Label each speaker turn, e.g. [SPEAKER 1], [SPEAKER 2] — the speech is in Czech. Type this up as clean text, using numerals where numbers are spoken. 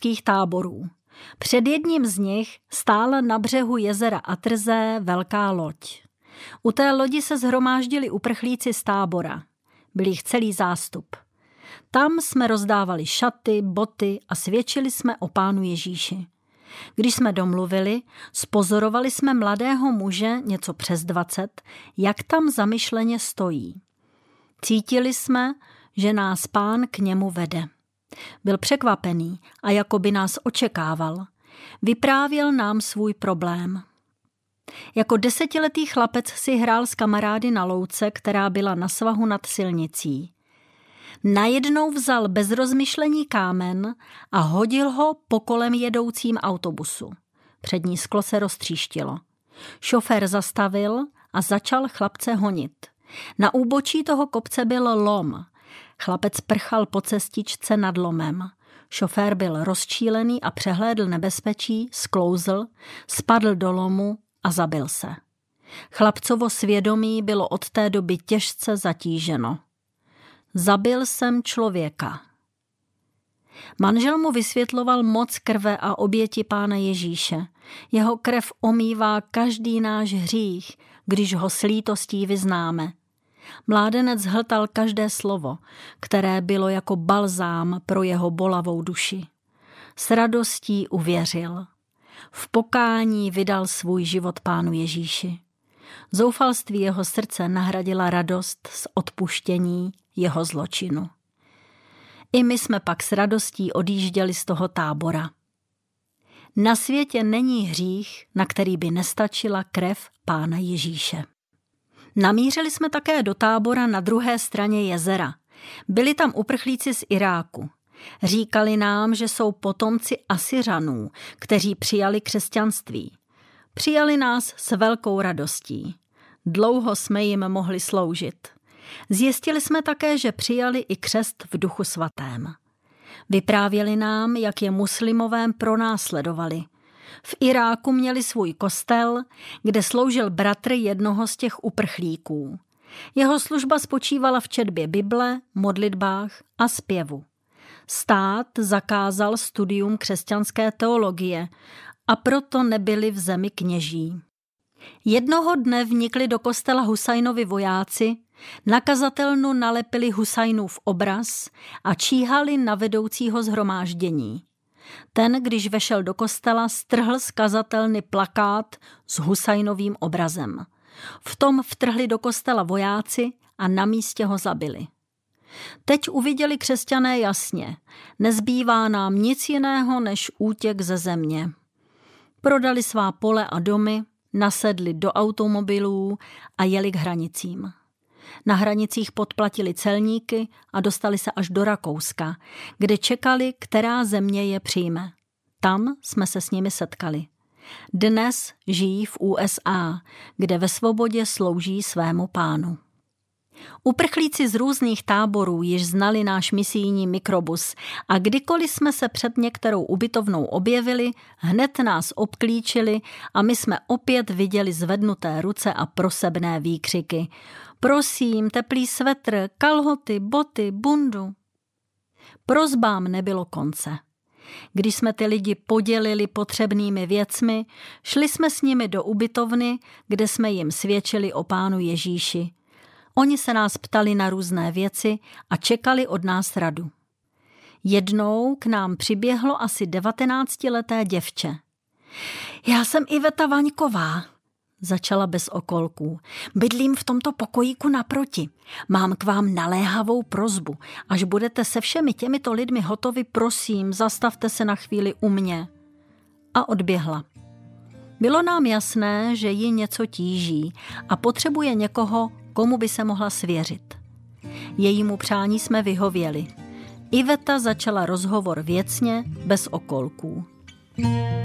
[SPEAKER 1] uprchlických táborů. Před jedním z nich stála na břehu jezera Atrze velká loď. U té lodi se shromáždili uprchlíci z tábora. Byl jich celý zástup. Tam jsme rozdávali šaty, boty a svědčili jsme o Pánu Ježíši. Když jsme domluvili, spozorovali jsme mladého muže, něco přes 20, jak tam zamyšleně stojí. Cítili jsme, že nás Pán k němu vede. Byl překvapený a jako by nás očekával. Vyprávěl nám svůj problém. Jako 10letý chlapec si hrál s kamarády na louce, která byla na svahu nad silnicí. Najednou vzal bez rozmyšlení kámen a hodil ho po kolem jedoucím autobusu. Přední sklo se roztříštilo. Šofér zastavil a začal chlapce honit. Na úbočí toho kopce byl lom. Chlapec prchal po cestičce nad lomem. Šofér byl rozčílený a přehlédl nebezpečí, sklouzl, spadl do lomu a zabil se. Chlapcovo svědomí bylo od té doby těžce zatíženo. Zabil jsem člověka. Manžel mu vysvětloval moc krve a oběti Pána Ježíše. Jeho krev omývá každý náš hřích, když ho s lítostí vyznáme. Mládenec hltal každé slovo, které bylo jako balzám pro jeho bolavou duši. S radostí uvěřil. V pokání vydal svůj život Pánu Ježíši. Zoufalství jeho srdce nahradila radost z odpuštění jeho zločinu. I my jsme pak s radostí odjížděli z toho tábora. Na světě není hřích, na který by nestačila krev Pána Ježíše. Namířili jsme také do tábora na druhé straně jezera. Byli tam uprchlíci z Iráku. Říkali nám, že jsou potomci Asyřanů, kteří přijali křesťanství. Přijali nás s velkou radostí. Dlouho jsme jim mohli sloužit. Zjistili jsme také, že přijali i křest v Duchu svatém. Vyprávěli nám, jak je muslimové pronásledovali. V Iráku měli svůj kostel, kde sloužil bratr jednoho z těch uprchlíků. Jeho služba spočívala v četbě Bible, modlitbách a zpěvu. Stát zakázal studium křesťanské teologie a proto nebyli v zemi kněží. Jednoho dne vnikli do kostela Husajnovi vojáci, na kazatelnu nalepili Husajnův obraz a číhali na vedoucího shromáždění. Ten, když vešel do kostela, strhl z kazatelny plakát s Husajnovým obrazem. V tom vtrhli do kostela vojáci a na místě ho zabili. Teď uviděli křesťané jasně, nezbývá nám nic jiného než útěk ze země. Prodali svá pole a domy, nasedli do automobilů a jeli k hranicím. Na hranicích podplatili celníky a dostali se až do Rakouska, kde čekali, která země je přijme. Tam jsme se s nimi setkali. Dnes žijí v USA, kde ve svobodě slouží svému Pánu. Uprchlíci z různých táborů již znali náš misijní mikrobus a kdykoliv jsme se před některou ubytovnou objevili, hned nás obklíčili a my jsme opět viděli zvednuté ruce a prosebné výkřiky. Prosím, teplý svetr, kalhoty, boty, bundu. Prosbám nebylo konce. Když jsme ty lidi podělili potřebnými věcmi, šli jsme s nimi do ubytovny, kde jsme jim svědčili o Pánu Ježíši. Oni se nás ptali na různé věci a čekali od nás radu. Jednou k nám přiběhlo asi 19leté děvče. Já jsem Iveta Vaňková, začala bez okolků. Bydlím v tomto pokojíku naproti. Mám k vám naléhavou prosbu. Až budete se všemi těmito lidmi hotovi, prosím, zastavte se na chvíli u mě. A odběhla. Bylo nám jasné, že ji něco tíží a potřebuje někoho, komu by se mohla svěřit. Jejímu přání jsme vyhověli. Iveta začala rozhovor věcně, bez okolků.